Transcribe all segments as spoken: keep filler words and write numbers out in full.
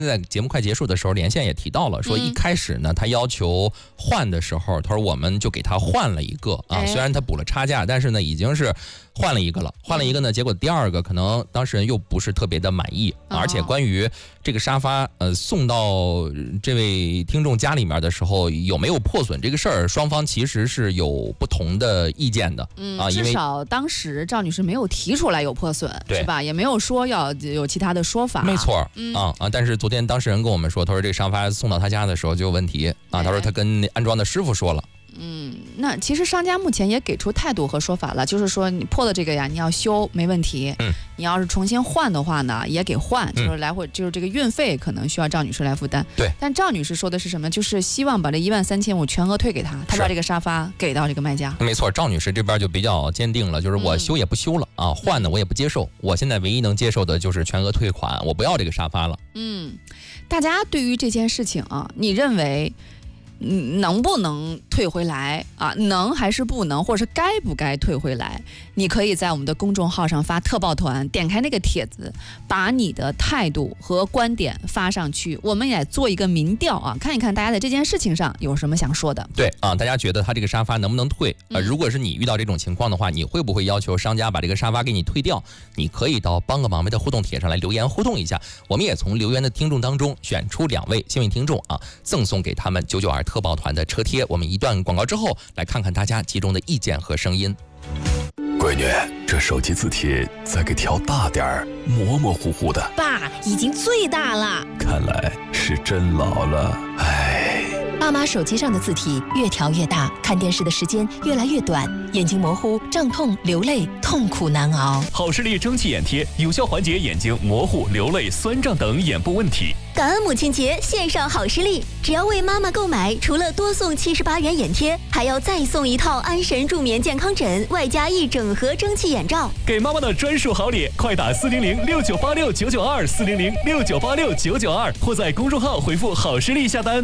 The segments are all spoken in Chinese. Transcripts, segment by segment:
在节目快结束的时候，连线也提到了，说一开始呢，他要求换的时候，他说我们就给他换了一个啊，虽然他补了差价，但是呢，已经是换了一个了。换了一个呢，结果第二个可能当事人又不是特别的满意，而且关于这个沙发呃送到这位听众家里面的时候有没有破损这个事儿，双方其实是有不同的意见的。 嗯啊， 至少当时赵女士没有提出来有破损，是吧？也没有说要有其他的说法。 没错，嗯啊啊，但是昨天当事人跟我们说，他说这个沙发送到他家的时候就有问题啊，他说他跟安装的师傅说了。 嗯，那其实商家目前也给出态度和说法了，就是说你破的这个呀，你要修没问题。嗯，你要是重新换的话呢，也给换，就是来回、嗯、就是这个运费可能需要赵女士来负担。 对， 但赵女士说的是什么？就是希望把这一万三千五全额退给她，她把这个沙发给到这个卖家。 没错，赵女士这边就比较坚定了，就是我修也不修了、嗯、啊，换的我也不接受，我现在唯一能接受的就是全额退款，我不要这个沙发了。 嗯，大家对于这件事情啊，你认为？嗯，能不能退回来啊？能还是不能，或者是该不该退回来？你可以在我们的公众号上发特报团，点开那个帖子，把你的态度和观点发上去，我们也做一个民调啊，看一看大家在这件事情上有什么想说的。 对啊，大家觉得他这个沙发能不能退？呃，如果是你遇到这种情况的话，你会不会要求商家把这个沙发给你退掉？你可以到帮个忙的互动帖上来留言互动一下，我们也从留言的听众当中选出两位幸运听众啊，赠送给他们九九二特报团的车贴。我们一段广告之后来看看大家集中的意见和声音。 闺女，这手机字体再给调大点儿，模模糊糊的。 爸，已经最大了。 看来是真老了，唉。 爸妈手机上的字体越调越大，看电视的时间越来越短，眼睛模糊、胀痛、流泪，痛苦难熬。 好视力蒸汽眼贴有效缓解眼睛模糊、流泪、酸胀等眼部问题。 感恩母亲节，献上好视力，只要为妈妈购买，除了多送七十八元眼贴，还要再送一套安神助眠健康枕，外加一整盒蒸汽眼罩。 给妈妈的专属好礼，快打四零零六九八六九九二四零零六九八六九九二，或在公众号回复好视力下单。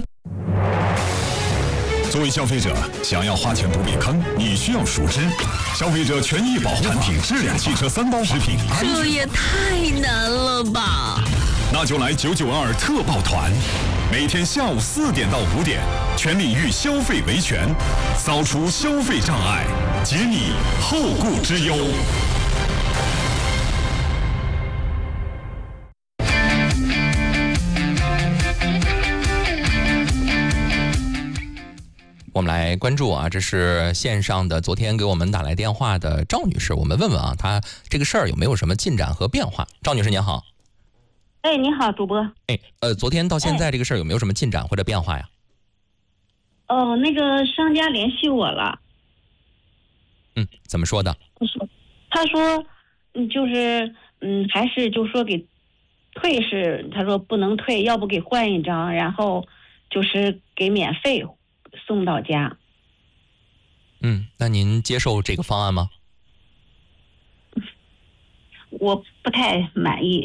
作为消费者，想要花钱不避坑，你需要熟知消费者权益保护产品质量、汽车三包食品安全。 这也太难了吧！ 那就来九九二特报团，每天下午四点到五点，全力与消费维权，扫除消费障碍，解你后顾之忧。 我们来关注啊，这是线上的昨天给我们打来电话的赵女士，我们问问啊，她这个事儿有没有什么进展和变化？赵女士您好。 哎，你好，主播。 哎，呃，昨天到现在这个事儿有没有什么进展或者变化呀？ 哦，那个商家联系我了。 嗯，怎么说的？ 他说，他说，嗯，就是，嗯，还是就说给退是，他说不能退，要不给换一张，然后就是给免费送到家。 嗯，那您接受这个方案吗？ 我不太满意。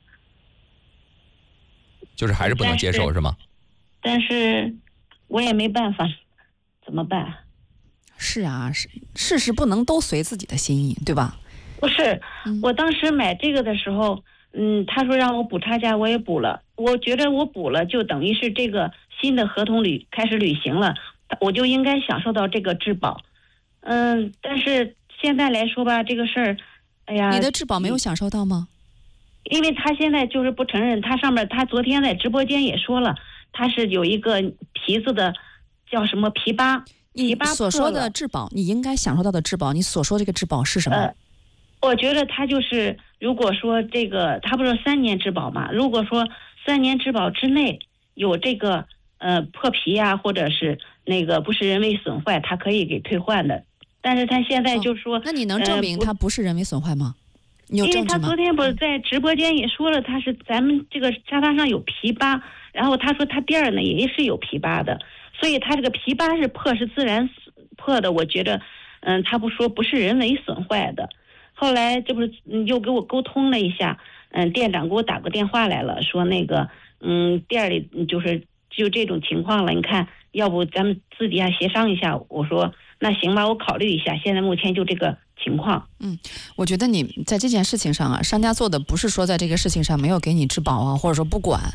就是还是不能接受是吗？ 但是我也没办法，怎么办？ 是啊，是事事不能都随自己的心意，对吧？ 不是，嗯、我当时买这个的时候，嗯，他说让我补差价，我也补了。我觉得我补了，就等于是这个新的合同履开始履行了，我就应该享受到这个质保。嗯，但是现在来说吧，这个事儿，哎呀， 你的质保没有享受到吗？ 因为他现在就是不承认，他上面他昨天在直播间也说了，他是有一个皮子的，叫什么皮疤。 你所说的质保，你应该享受到的质保，你所说这个质保是什么？ 呃，我觉得他就是，如果说这个，他不是三年质保嘛？如果说三年质保之内有这个呃破皮呀、啊，或者是那个不是人为损坏，他可以给退换的。但是他现在就说，哦、 那你能证明他不是人为损坏吗？你有证据吗？ 因为他昨天不是在直播间也说了，他是咱们这个沙发上有皮疤，然后他说他垫儿呢也是有皮疤的，所以他这个皮疤是破是自然破的，我觉得，嗯，他不说不是人为损坏的。后来这不是又给我沟通了一下，嗯，店长给我打个电话来了，说那个，嗯，店里就是就这种情况了，你看，要不咱们私底下协商一下？我说那行吧，我考虑一下。现在目前就这个情况。 嗯，我觉得你在这件事情上啊，商家做的不是说在这个事情上没有给你质保啊，或者说不管，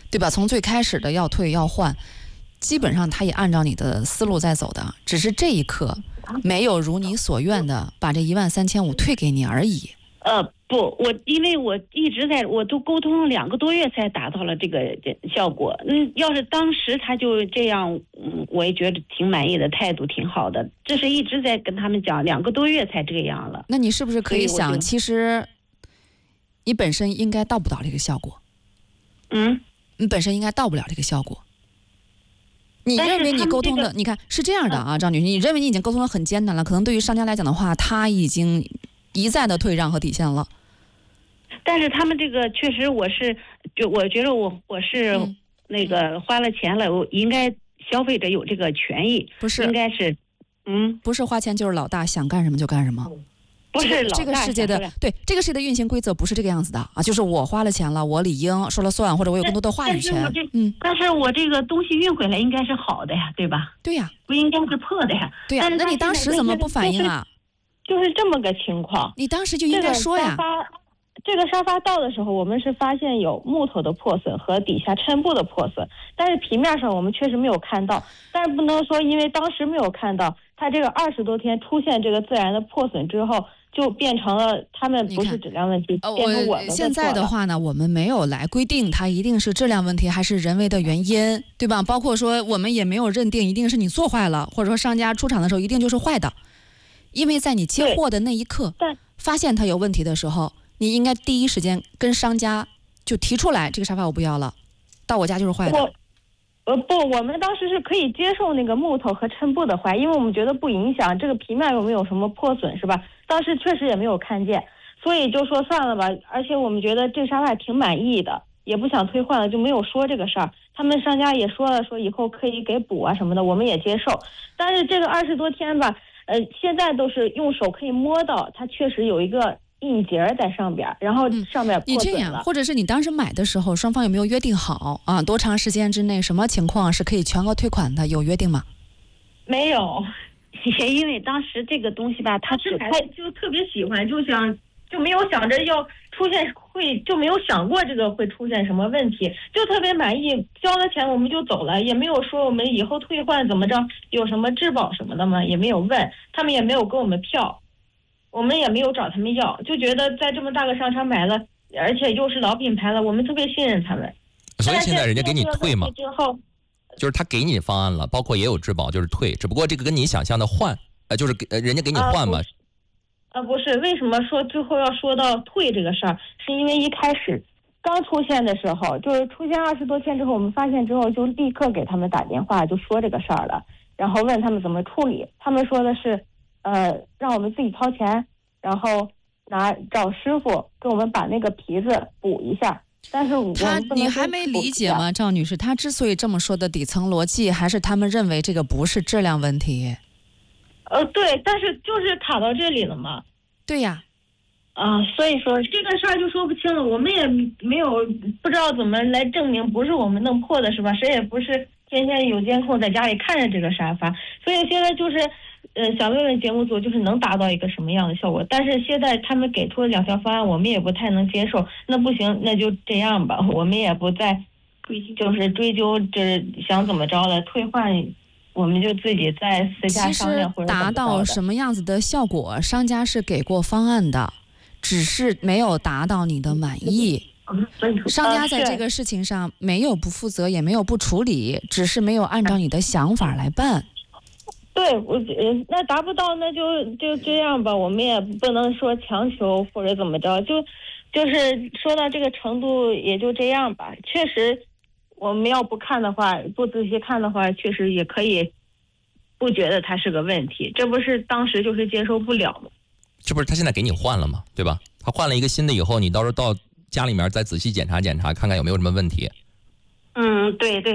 对吧？从最开始的要退要换，基本上他也按照你的思路在走的，只是这一刻没有如你所愿的把这一万三千五退给你而已。 呃，不，我因为我一直在，我都沟通了两个多月才达到了这个效果。嗯，要是当时他就这样，嗯，我也觉得挺满意的，态度挺好的。这是一直在跟他们讲，两个多月才这样了。 那你是不是可以想，其实你本身应该到不了这个效果？ 嗯， 你本身应该到不了这个效果。你认为你沟通的，这个、你看是这样的啊，张女士，你认为你已经沟通的很艰难了，可能对于商家来讲的话，他已经一再的退让和底线了。 但是他们这个确实，我是就我觉得我我是那个花了钱了，我应该消费者有这个权益， 不是应该是，嗯， 不是花钱就是老大，想干什么就干什么。 不是老大这个世界的对这个世界的运行规则不是这个样子的啊，就是我花了钱了，我理应说了算，或者我有更多的话语权。 嗯，但是我这个东西运回来应该是好的呀，对吧？ 对呀， 不应该是破的呀。 对呀，那你当时怎么不反应啊？ 就是这么个情况， 你当时就应该说呀。 这个沙发到的时候，我们是发现有木头的破损和底下衬布的破损，但是平面上我们确实没有看到。但是不能说因为当时没有看到，它这个二十多天出现这个自然的破损之后，就变成了他们不是质量问题，变成我的。 现在的话呢，我们没有来规定它一定是质量问题还是人为的原因，对吧？包括说我们也没有认定一定是你做坏了，或者说商家出厂的时候一定就是坏的，因为在你接货的那一刻，发现它有问题的时候。你应该第一时间跟商家就提出来，这个沙发我不要了，到我家就是坏的。 我，呃不，我们当时是可以接受那个木头和衬布的坏，因为我们觉得不影响这个皮面有没有什么破损，是吧？当时确实也没有看见，所以就说算了吧。而且我们觉得这个沙发挺满意的，也不想退换了，就没有说这个事儿。他们商家也说了，说以后可以给补啊什么的，我们也接受。但是这个二十多天吧，呃，现在都是用手可以摸到，它确实有一个印结在上边，然后上面破损了、嗯、 你这样，或者是你当时买的时候，双方有没有约定好啊？多长时间之内，什么情况是可以全额退款的？有约定吗？ 没有， 也因为当时这个东西吧，他只他就特别喜欢，就想就没有想着要出现会，就没有想过这个会出现什么问题，就特别满意，交了钱我们就走了，也没有说我们以后退换怎么着，有什么质保什么的吗？也没有问，他们也没有给我们票。我们也没有找他们要，就觉得在这么大个商场买了，而且又是老品牌了，我们特别信任他们。 所以现在人家给你退嘛，就是他给你方案了，包括也有质保，就是退，只不过这个跟你想象的换，呃，就是给人家给你换嘛。 呃，不是，为什么说最后要说到退这个事儿？是因为一开始刚出现的时候，就是出现二十多天之后，我们发现之后就立刻给他们打电话，就说这个事儿了，然后问他们怎么处理，他们说的是。呃，让我们自己掏钱，然后拿找师傅给我们把那个皮子补一下。但是我他你还没理解吗，赵女士？他之所以这么说的底层逻辑，还是他们认为这个不是质量问题。 呃，对，但是就是卡到这里了嘛。 对呀。 啊、呃，所以说这个事儿就说不清了，我们也没有不知道怎么来证明不是我们弄破的，是吧？谁也不是天天有监控在家里看着这个沙发，所以现在就是。呃，想问问节目组，就是能达到一个什么样的效果？但是现在他们给出了两条方案，我们也不太能接受。那不行，那就这样吧，我们也不再就是追究，这想怎么着的退换，我们就自己在私下商量或者达到什么样子的效果，商家是给过方案的，只是没有达到你的满意。商家在这个事情上没有不负责，也没有不处理，只是没有按照你的想法来办。 对，我呃，那达不到，那就就这样吧，我们也不能说强求或者怎么着，就就是说到这个程度也就这样吧。确实，我们要不看的话，不仔细看的话，确实也可以不觉得它是个问题。这不是当时就是接受不了吗？ 这不是他现在给你换了吗？对吧？他换了一个新的以后，你到时候到家里面再仔细检查检查，看看有没有什么问题。 嗯，对对。